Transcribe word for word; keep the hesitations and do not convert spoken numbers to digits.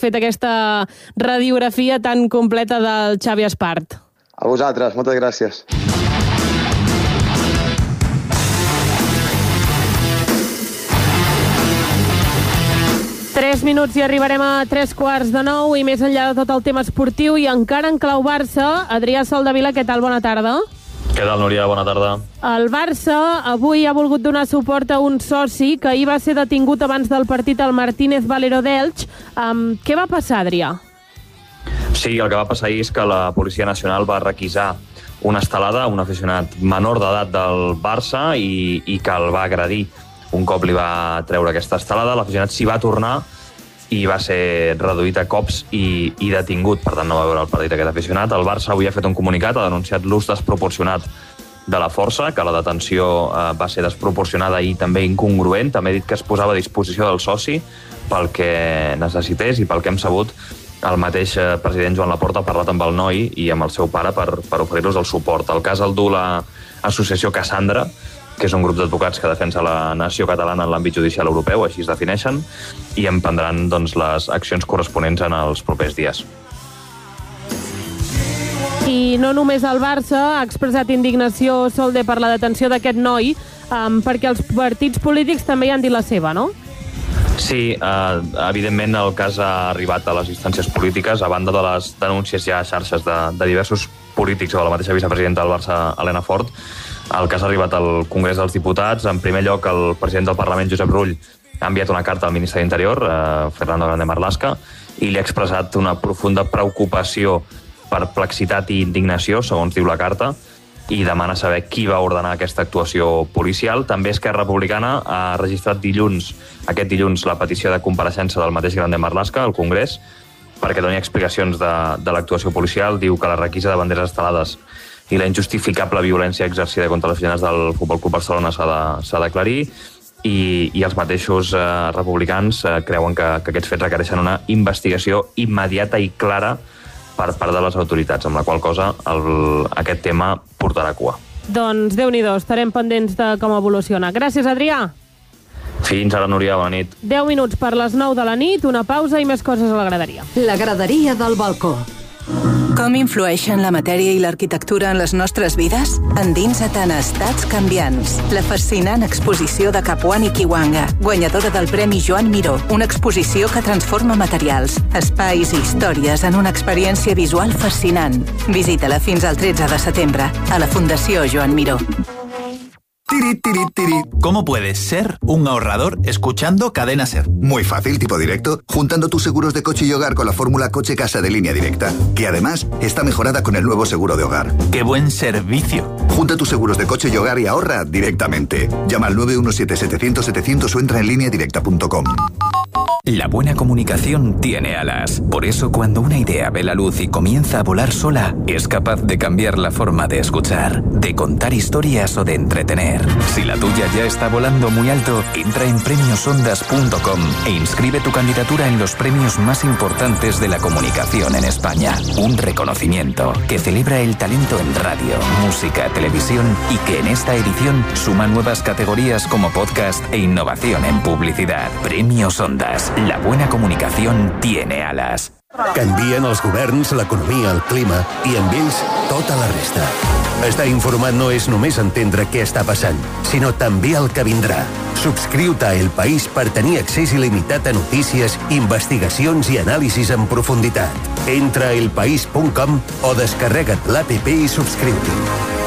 fet aquesta radiografia tan completa del Xavi Espart. A vosaltres, moltes gràcies. Tres minuts i arribarem a tres quarts de nou i més enllà de tot el tema esportiu i encara en clau Barça. Adrià Soldevila, què tal? Bona tarda. Què tal, Núria? Bona tarda. El Barça avui ha volgut donar suport a un soci que ahir va ser detingut abans del partit al Martínez Valero d'Elx. Um, què va passar, Adrià? Sí, el que va passar ahir és que la Policia Nacional va requisar una estelada, un aficionat menor d'edat del Barça i, i que el va agredir. Un cop li va treure aquesta estelada, l'aficionat s'hi va tornar i va ser reduït a cops i, i detingut. Per tant, no va veure el partit aquest aficionat. El Barça avui ha fet un comunicat, ha denunciat l'ús desproporcionat de la força, que la detenció eh, va ser desproporcionada i també incongruent. També ha dit que es posava a disposició del soci pel que necessités i pel que hem sabut. El mateix president Joan Laporta ha parlat amb el noi i amb el seu pare per, per oferir-los el suport. El cas el du l'associació Cassandra, que és un grup d'advocats que defensa la nació catalana en l'àmbit judicial europeu, així es defineixen, i emprendran doncs, les accions corresponents en els propers dies. I no només el Barça ha expressat indignació, Solde, per la detenció d'aquest noi, um, perquè els partits polítics també hi han dit la seva, no? Sí, eh, evidentment el cas ha arribat a les instàncies polítiques, a banda de les denúncies ja a xarxes de, de diversos polítics o de la mateixa vicepresidenta del Barça, Helena Fort. El cas ha arribat al Congrés dels Diputats. En primer lloc, el president del Parlament, Josep Rull, ha enviat una carta al ministre d'Interior, eh, Fernando Grande Marlaska, i li ha expressat una profunda preocupació, perplexitat i indignació, segons diu la carta, i demana saber qui va ordenar aquesta actuació policial. També Esquerra Republicana ha registrat dilluns, aquest dilluns, la petició de compareixença del mateix Grande Marlaska al Congrés perquè doni explicacions de, de l'actuació policial. Diu que la requisa de banderes estelades i la injustificable violència exercida contra les aficionats del Futbol Club Barcelona s'ha d'aclarir i, i els mateixos eh, republicans eh, creuen que, que aquests fets requereixen una investigació immediata i clara per part de les autoritats, amb la qual cosa el, aquest tema portarà cua. Doncs Déu-n'hi-do, estarem pendents de com evoluciona. Gràcies, Adrià. Fins ara, Núria, bona nit. deu minuts per les nou de la nit, una pausa i més coses a la graderia. La graderia del balcó. Com influeixen la matèria i l'arquitectura en les nostres vides? Endinsa't en Estats canviants. La fascinant exposició de Capuani Kiwanga, guanyadora del Premi Joan Miró. Una exposició que transforma materials, espais i històries en una experiència visual fascinant. Visita-la fins al tretze de setembre a la Fundació Joan Miró. Tiri, tiri, tiri. ¿Cómo puedes ser un ahorrador escuchando Cadena Ser? Muy fácil, tipo directo, juntando tus seguros de coche y hogar con la fórmula Coche-Casa de Línea Directa, que además está mejorada con el nuevo seguro de hogar. ¡Qué buen servicio! Junta tus seguros de coche y hogar y ahorra directamente. Llama al nueve uno siete setecientos setecientos o entra en línea directa punto com. La buena comunicación tiene alas. Por eso, cuando una idea ve la luz y comienza a volar sola, es capaz de cambiar la forma de escuchar, de contar historias o de entretener. Si la tuya ya está volando muy alto, entra en premios ondas punto com e inscribe tu candidatura en los premios más importantes de la comunicación en España. Un reconocimiento que celebra el talento en radio, música, televisión y que en esta edición suma nuevas categorías como podcast e innovación en publicidad. Premios Ondas. La buena comunicación tiene alas. Canvien els governs, l'economia, el clima i amb ells tota la resta. Estar informat no és només entendre què està passant, sinó també el que vindrà. Subscriu-te a El País per tenir accés il·limitat a notícies, investigacions i anàlisis en profunditat. Entra a elpaís punt com o descarrega't l'app i subscriu-t'hi.